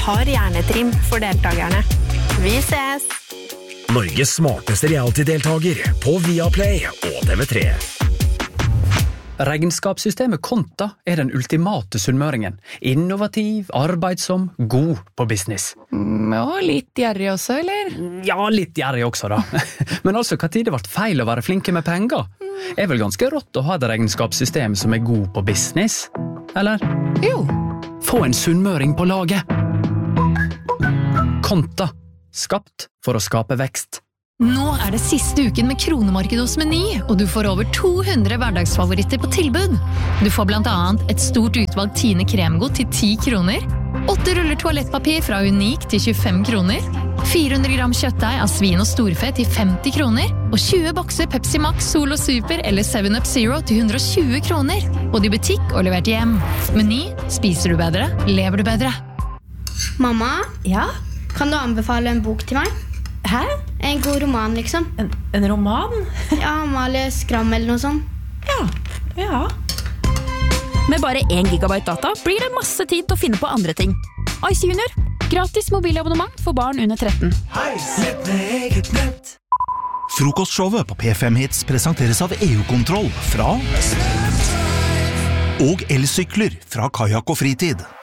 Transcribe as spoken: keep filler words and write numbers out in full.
har hjernetrim for deltakerne. Vi ses! Norges smarteste reality-deltager på Viaplay og T V tre. Regnskapssystemet Konta er den ultimate sunnmøringen. Innovativ, arbeidsom, god på business. Mm, og litt gjerrig også, eller? Ja, litt gjerrig også da. Men altså, hva tid det ble feil å være flinke med penger? Er vel ganske rått å ha et regnskapssystem som er god på business? Eller? Jo. Få en sunnmøring på laget. Konta. Skapt for å skape vekst. Nå er det siste uken med kronemarked hos Meny, og du får over to hundre hverdagsfavoritter på tilbud. Du får blant annet et stort utvalg Tine kremgodt til ti kroner, åtte ruller toalettpapir fra Unik til tjuefem kroner, fire hundre gram kjøttdeig av svin og storfe til femti kroner, og tjue bokser Pepsi Max, Solo Super eller seven up Zero til hundre og tjue kroner. Både i butikk og levert hjem. Meny, spiser du bedre, lever du bedre. Mamma? Ja? Kan du anbefale en bok til meg? Hæ? En god roman, liksom. En, en roman? Ja, Amalie Skram eller noe sånt. Ja, ja. Med bare en gigabyte data blir det masse tid til å finne på andre ting. Ice Junior. Gratis mobilabonnement for barn under tretten. Nett med eget nett. Frokostshowet på P fem Hits presenteres av E U-kontroll fra og elsykler fra Kajak og Fritid.